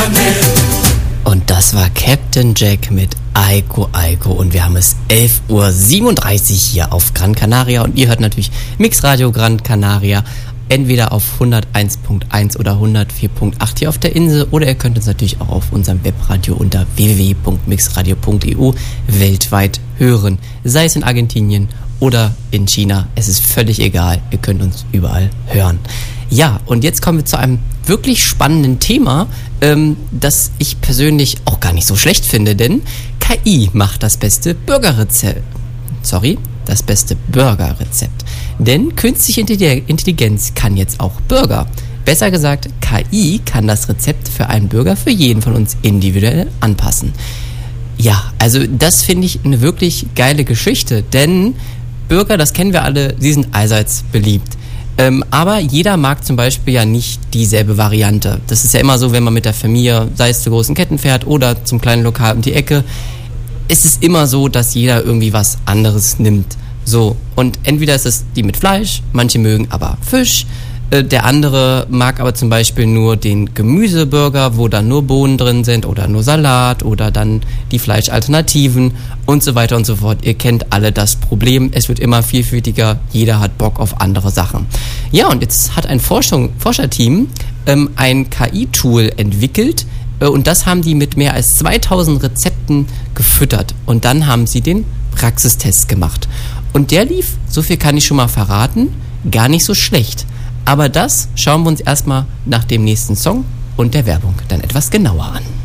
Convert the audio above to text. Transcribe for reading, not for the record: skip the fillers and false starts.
Und das war Captain Jack mit Aiko Aiko und wir haben es 11:37 Uhr hier auf Gran Canaria und ihr hört natürlich Mixradio Gran Canaria, entweder auf 101.1 oder 104.8 hier auf der Insel oder ihr könnt uns natürlich auch auf unserem Webradio unter www.mixradio.eu weltweit hören, sei es in Argentinien oder in China, es ist völlig egal, ihr könnt uns überall hören. Ja, und jetzt kommen wir zu einem wirklich spannenden Thema, das ich persönlich auch gar nicht so schlecht finde, denn KI macht das beste Burgerrezept. Denn künstliche Intelligenz kann jetzt auch Burger. Besser gesagt, KI kann das Rezept für einen Burger für jeden von uns individuell anpassen. Ja, also das finde ich eine wirklich geile Geschichte, denn Burger, das kennen wir alle, sie sind allseits beliebt. Aber jeder mag zum Beispiel ja nicht dieselbe Variante. Das ist ja immer so, wenn man mit der Familie, sei es zu großen Ketten fährt oder zum kleinen Lokal um die Ecke, ist es immer so, dass jeder irgendwie was anderes nimmt. So, und entweder ist es die mit Fleisch, manche mögen aber Fisch, der andere mag aber zum Beispiel nur den Gemüseburger, wo dann nur Bohnen drin sind oder nur Salat oder dann die Fleischalternativen und so weiter und so fort. Ihr kennt alle das Problem, es wird immer vielfältiger, jeder hat Bock auf andere Sachen. Ja, und jetzt hat ein Forscherteam ein KI-Tool entwickelt und das haben die mit mehr als 2000 Rezepten gefüttert und dann haben sie den Praxistest gemacht. Und der lief, so viel kann ich schon mal verraten, gar nicht so schlecht. Aber das schauen wir uns erstmal nach dem nächsten Song und der Werbung dann etwas genauer an.